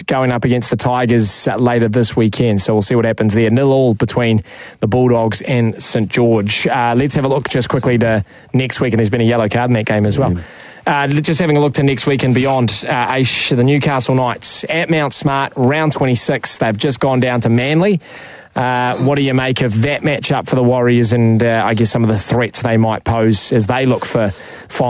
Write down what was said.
going up against the Tigers later this weekend. So we'll see what happens there. 0-0 between the Bulldogs and St George. Let's have a look just quickly to next week, and there's been a yellow card in that game as well. Just having a look to next week and beyond, Aish, the Newcastle Knights at Mount Smart, round 26. They've just gone down to Manly. What do you make of that matchup for the Warriors and I guess some of the threats they might pose as they look for